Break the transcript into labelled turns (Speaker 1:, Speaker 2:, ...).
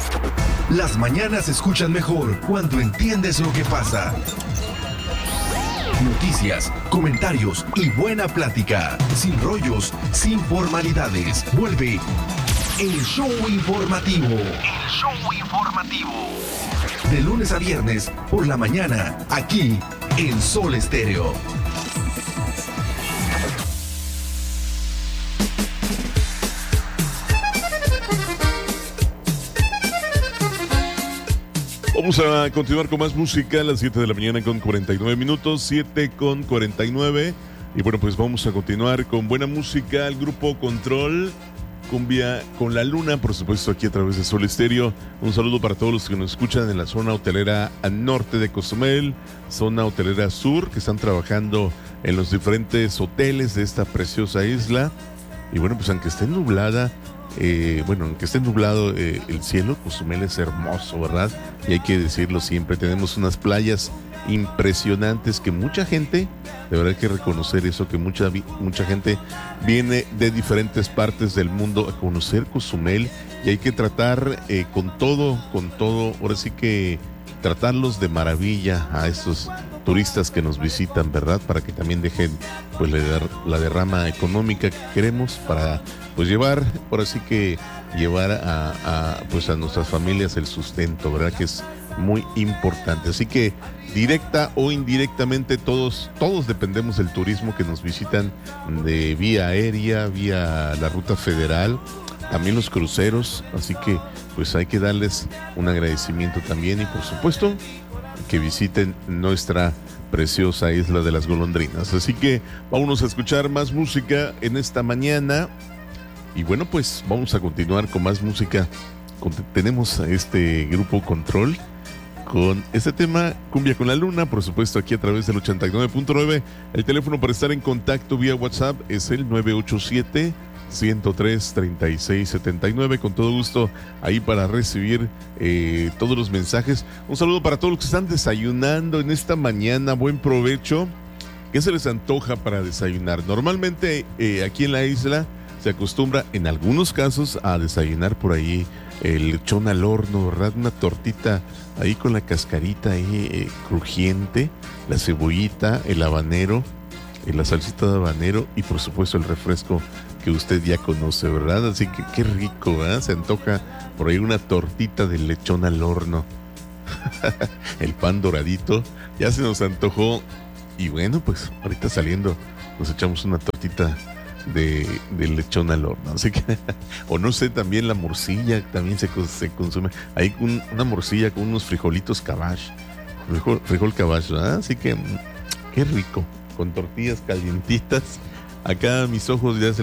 Speaker 1: Las mañanas se escuchan mejor cuando entiendes lo que pasa. Noticias, comentarios y buena plática. Sin rollos, sin formalidades. Vuelve el show informativo. El show informativo. De lunes a viernes, por la mañana, aquí en Sol Estéreo.
Speaker 2: Vamos a continuar con más música a las 7 de la mañana con 49 minutos, 7 con 49. Y bueno, pues vamos a continuar con buena música. El grupo Control, Cumbia con la Luna, por supuesto, aquí a través de Sol Estéreo. Un saludo para todos los que nos escuchan en la zona hotelera norte de Cozumel, zona hotelera sur, que están trabajando en los diferentes hoteles de esta preciosa isla. Y bueno, pues aunque esté nublada, aunque esté nublado el cielo, Cozumel es hermoso, ¿verdad? Y hay que decirlo siempre, tenemos unas playas impresionantes que mucha gente, de verdad hay que reconocer eso, que mucha gente viene de diferentes partes del mundo a conocer Cozumel y hay que tratar con todo, ahora sí que tratarlos de maravilla a estos turistas que nos visitan, ¿verdad? Para que también dejen pues la derrama económica que queremos para pues llevar a nuestras familias el sustento, ¿verdad? Que es muy importante. Así que directa o indirectamente todos dependemos del turismo que nos visitan de vía aérea, vía la ruta federal, también los cruceros, así que pues hay que darles un agradecimiento también y por supuesto que visiten nuestra preciosa isla de las golondrinas. Así que vámonos a escuchar más música en esta mañana y bueno, pues vamos a continuar con más música. Tenemos a este grupo Control con este tema Cumbia con la Luna, por supuesto aquí a través del 89.9. El teléfono para estar en contacto vía WhatsApp es el 987-103-3679. Con todo gusto ahí para recibir todos los mensajes. Un saludo para todos los que están desayunando en esta mañana. Buen provecho. ¿Qué se les antoja para desayunar? Normalmente aquí en la isla se acostumbra en algunos casos a desayunar por ahí el lechón al horno, ¿verdad? Una tortita ahí con la cascarita ahí crujiente, la cebollita, el habanero, la salsita de habanero y por supuesto el refresco que usted ya conoce, ¿verdad? Así que qué rico, ¿verdad? Se antoja por ahí una tortita de lechón al horno. El pan doradito, ya se nos antojó. Y bueno, pues ahorita saliendo nos echamos una tortita de lechón al horno, así que o no sé, también la morcilla también se consume, hay una morcilla con unos frijolitos cabash, frijol cabash, ¿verdad? Así que qué rico, con tortillas calientitas, acá mis ojos ya se